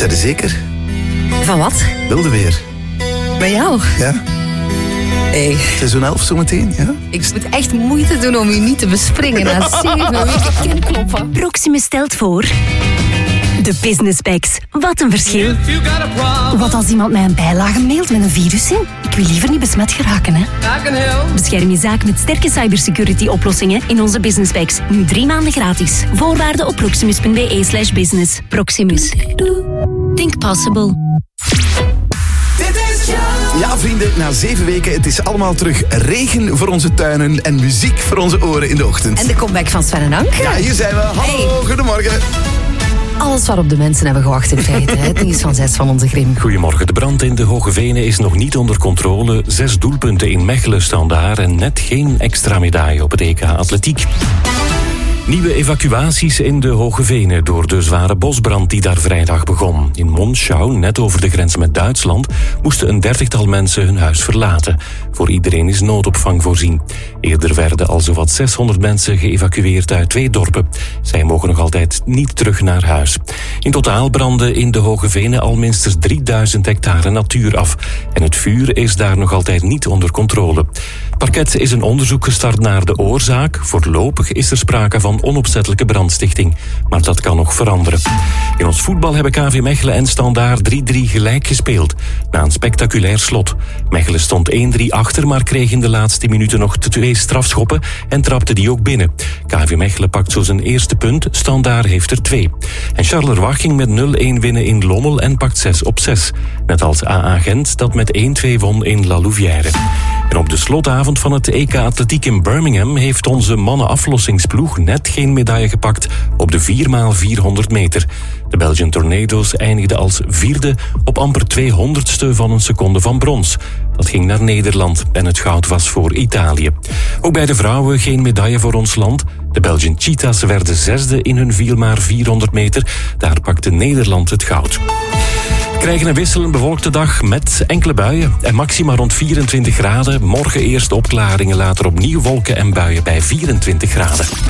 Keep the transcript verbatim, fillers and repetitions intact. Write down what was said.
Zijn er zeker? Van wat? Wilde weer. Bij jou? Ja. Hey. Seizoen elf zometeen, ja? Ik moet echt moeite doen om u niet te bespringen na zeven weken kinkloppen. Proximus stelt voor... De Business Packs. Wat een verschil. Wat als iemand mij een bijlage mailt met een virus in? Ik wil liever niet besmet geraken, hè. Bescherm je zaak met sterke cybersecurity oplossingen in onze Business Packs. Nu drie maanden gratis. Voorwaarden op proximus.be slash business. Proximus. Think possible. Ja, vrienden, na zeven weken, het is allemaal terug regen voor onze tuinen en muziek voor onze oren in de ochtend. En de comeback van Sven en Anke. Ja, hier zijn we. Hallo, Hey. Goedemorgen. Alles waarop de mensen hebben gewacht in feite. Het nieuws van zes van onze Grim. Goedemorgen. De brand in de Hoge Venen is nog niet onder controle. Zes doelpunten in Mechelen staan daar en net geen extra medaille op het E K Atletiek. Nieuwe evacuaties in de Hoge Venen door de zware bosbrand die daar vrijdag begon. In Monschau, net over de grens met Duitsland, moesten een dertigtal mensen hun huis verlaten. Voor iedereen is noodopvang voorzien. Eerder werden al zowat zeshonderd mensen geëvacueerd uit twee dorpen. Zij mogen nog altijd niet terug naar huis. In totaal brandden in de Hoge Venen al minstens drieduizend hectare natuur af. En het vuur is daar nog altijd niet onder controle. Parket is een onderzoek gestart naar de oorzaak. Voorlopig is er sprake van onopzettelijke brandstichting. Maar dat kan nog veranderen. In ons voetbal hebben K V Mechelen en Standaard drie drie gelijk gespeeld. Na een spectaculair slot. Mechelen stond één drie achter, maar kreeg in de laatste minuten nog twee strafschoppen en trapte die ook binnen. K V Mechelen pakt zo zijn eerste punt, Standaard heeft er twee. En Charleroi ging met nul een winnen in Lommel en pakt zes op zes. Net als A A Gent dat met één twee won in La Louvière. En op de slotavond van het E K Atletiek in Birmingham heeft onze mannenaflossingsploeg net geen medaille gepakt op de vier maal vierhonderd meter. De Belgian Tornado's eindigden als vierde op amper tweehonderdste van een seconde van brons. Dat ging naar Nederland en het goud was voor Italië. Ook bij de vrouwen geen medaille voor ons land. De Belgian Cheetahs werden zesde in hun vier maal vierhonderd meter. Daar pakte Nederland het goud. We krijgen een wisselend bewolkte dag met enkele buien en maxima rond vierentwintig graden. Morgen eerst opklaringen, later opnieuw wolken en buien bij vierentwintig graden.